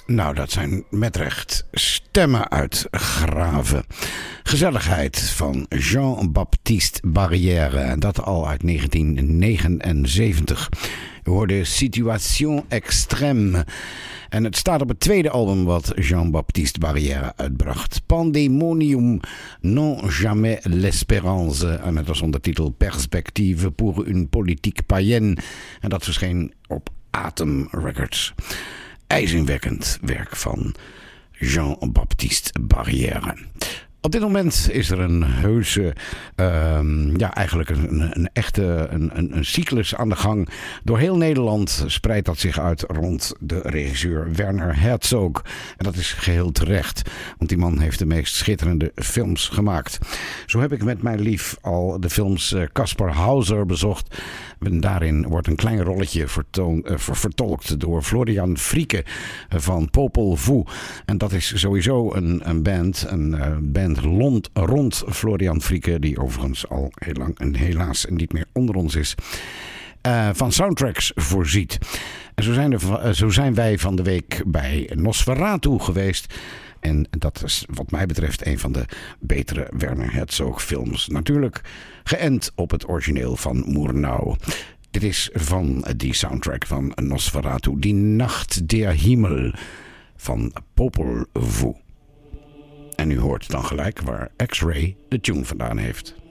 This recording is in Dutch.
Nou, dat zijn met recht stemmen uit graven. Gezelligheid van Jean-Baptiste Barrière. En dat al uit 1979. We hoorden Situation Extrême. En het staat op het tweede album wat Jean-Baptiste Barrière uitbracht. Pandemonium non jamais l'espérance. En met als ondertitel Perspective pour une politique païenne. En dat verscheen op Atom Records. IJzingwekkend werk van Jean-Baptiste Barrière. Op dit moment is er een heuse, eigenlijk een echte cyclus aan de gang. Door heel Nederland spreidt dat zich uit rond de regisseur Werner Herzog. En dat is geheel terecht, want die man heeft de meest schitterende films gemaakt. Zo heb ik met mijn lief al de films Caspar Hauser bezocht. En daarin wordt een klein rolletje vertolkt door Florian Frieke van Popol Vuh. En dat is sowieso een band rond Florian Frieke, die overigens al heel lang en helaas niet meer onder ons is, van soundtracks voorziet. En zo zijn wij van de week bij Nosferatu geweest. En dat is wat mij betreft een van de betere Werner Herzog films. Natuurlijk geënt op het origineel van Murnau. Dit is van die soundtrack van Nosferatu, Die Nacht der Himmel van Popol Vuh. En u hoort dan gelijk waar X-Ray de tune vandaan heeft.